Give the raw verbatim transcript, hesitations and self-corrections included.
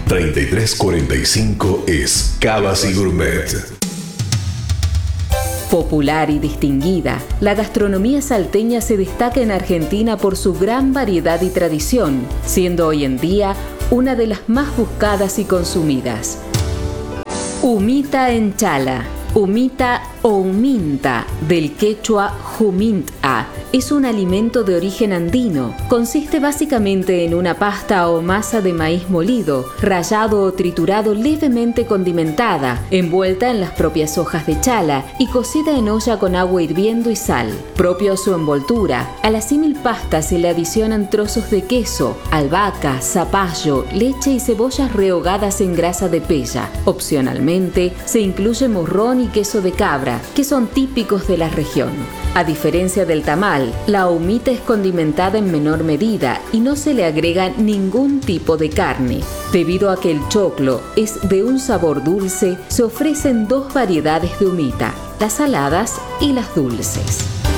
treinta y tres cuarenta y cinco es Cavas y Gourmet. Popular y distinguida, la gastronomía salteña se destaca en Argentina por su gran variedad y tradición, siendo hoy en día una de las más buscadas y consumidas. Humita en chala. Humita o huminta, del quechua huminta, es un alimento de origen andino. Consiste básicamente en una pasta o masa de maíz molido, rallado o triturado levemente condimentada, envuelta en las propias hojas de chala y cocida en olla con agua hirviendo y sal. Propio a su envoltura, a la símil pasta se le adicionan trozos de queso, albahaca, zapallo, leche y cebollas rehogadas en grasa de pella. Opcionalmente, se incluye morrón y queso de cabra, que son típicos de la región. A diferencia del tamal, la humita es condimentada en menor medida y no se le agrega ningún tipo de carne. Debido a que el choclo es de un sabor dulce, se ofrecen dos variedades de humita, las saladas y las dulces.